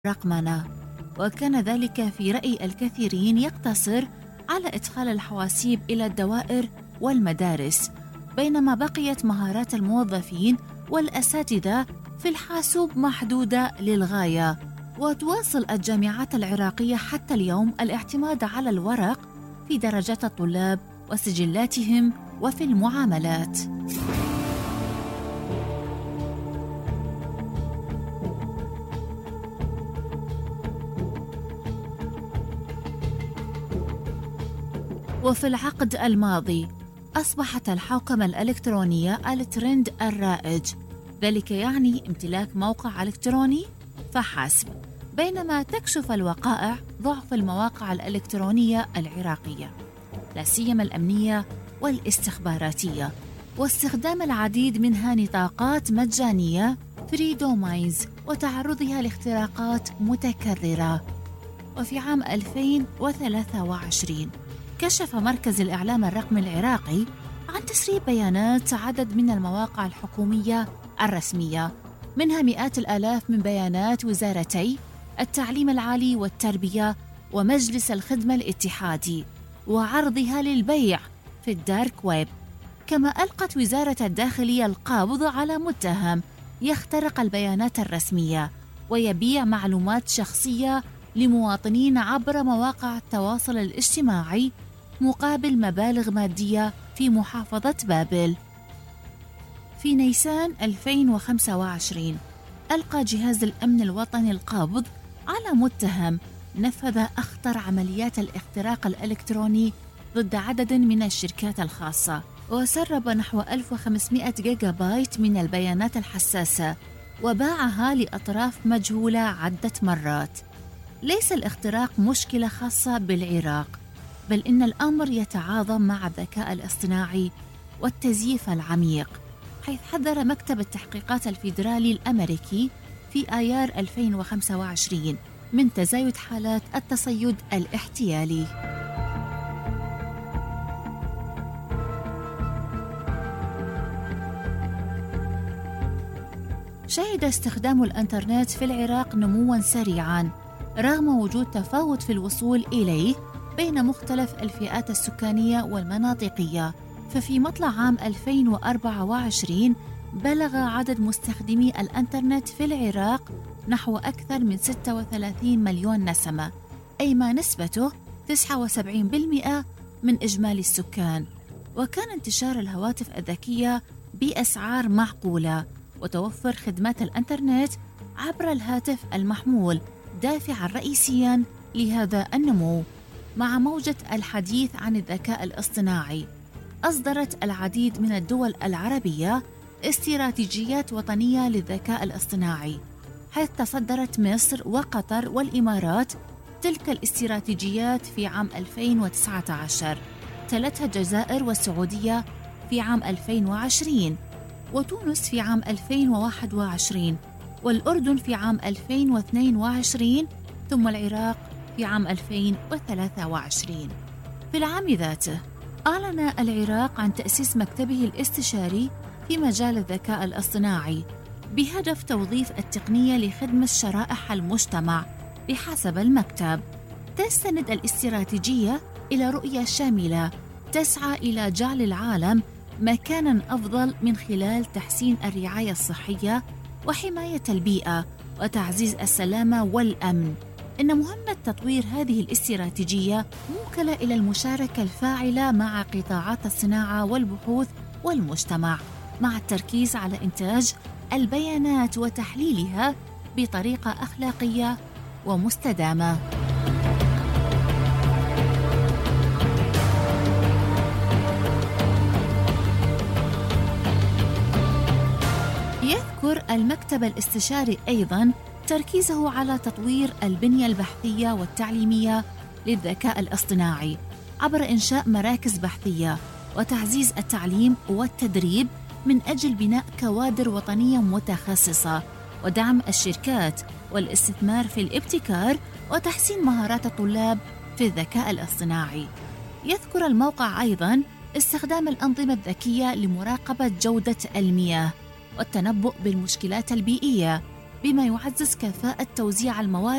الرقمنة، وكان ذلك في رأي الكثيرين يقتصر على إدخال الحواسيب إلى الدوائر والمدارس، بينما بقيت مهارات الموظفين والأساتذة في الحاسوب محدودة للغاية. وتواصل الجامعات العراقية حتى اليوم الاعتماد على الورق في درجات الطلاب وسجلاتهم وفي المعاملات. وفي العقد الماضي أصبحت الحوكمة الإلكترونية الترند الرائج، ذلك يعني امتلاك موقع إلكتروني فحسب، بينما تكشف الوقائع ضعف المواقع الإلكترونية العراقية، لا سيما الأمنية والاستخباراتية، واستخدام العديد منها نطاقات مجانية فري دومينز وتعرضها لاختراقات متكررة. وفي عام 2023 كشف مركز الإعلام الرقمي العراقي عن تسريب بيانات عدد من المواقع الحكومية الرسمية، منها مئات الآلاف من بيانات وزارتي التعليم العالي والتربية ومجلس الخدمة الاتحادي، وعرضها للبيع في الدارك ويب. كما ألقت وزارة الداخلية القبض على متهم يخترق البيانات الرسمية ويبيع معلومات شخصية لمواطنين عبر مواقع التواصل الاجتماعي مقابل مبالغ مادية في محافظة بابل. في نيسان 2025 ألقى جهاز الأمن الوطني القبض على متهم نفذ أخطر عمليات الاختراق الإلكتروني ضد عدد من الشركات الخاصة، وسرب نحو 1500 جيجا بايت من البيانات الحساسة وباعها لأطراف مجهولة عدة مرات. ليس الاختراق مشكلة خاصة بالعراق، بل إن الأمر يتعاظم مع الذكاء الاصطناعي والتزييف العميق، حيث حذر مكتب التحقيقات الفيدرالي الأمريكي في آيار 2025 من تزايد حالات التصيد الاحتيالي. شهد استخدام الإنترنت في العراق نمواً سريعاً رغم وجود تفاوت في الوصول إليه بين مختلف الفئات السكانية والمناطقية. ففي مطلع عام 2024 بلغ عدد مستخدمي الإنترنت في العراق نحو أكثر من 36 مليون نسمة، أي ما نسبته 79% من إجمالي السكان. وكان انتشار الهواتف الذكية بأسعار معقولة وتوفر خدمات الإنترنت عبر الهاتف المحمول دافعاً رئيسياً لهذا النمو. مع موجة الحديث عن الذكاء الاصطناعي، أصدرت العديد من الدول العربية استراتيجيات وطنية للذكاء الاصطناعي، حيث تصدرت مصر وقطر والإمارات تلك الاستراتيجيات في عام 2019، تلتها الجزائر والسعودية في عام 2020، وتونس في عام 2021، والأردن في عام 2022، ثم العراق في عام 2023. في العام ذاته أعلن العراق عن تأسيس مكتبه الاستشاري في مجال الذكاء الاصطناعي بهدف توظيف التقنية لخدمة شرائح المجتمع. بحسب المكتب، تستند الاستراتيجية إلى رؤية شاملة تسعى إلى جعل العالم مكاناً أفضل من خلال تحسين الرعاية الصحية وحماية البيئة وتعزيز السلامة والأمن. إن مهمة تطوير هذه الاستراتيجية موكلة إلى المشاركة الفاعلة مع قطاعات الصناعة والبحوث والمجتمع، مع التركيز على إنتاج البيانات وتحليلها بطريقة أخلاقية ومستدامة. يذكر المكتب الاستشاري أيضاً تركيزه على تطوير البنية البحثية والتعليمية للذكاء الاصطناعي عبر إنشاء مراكز بحثية وتعزيز التعليم والتدريب من أجل بناء كوادر وطنية متخصصة ودعم الشركات والاستثمار في الابتكار وتحسين مهارات الطلاب في الذكاء الاصطناعي. يذكر الموقع أيضاً استخدام الأنظمة الذكية لمراقبة جودة المياه والتنبؤ بالمشكلات البيئية، بما يعزز كفاءة توزيع الموارد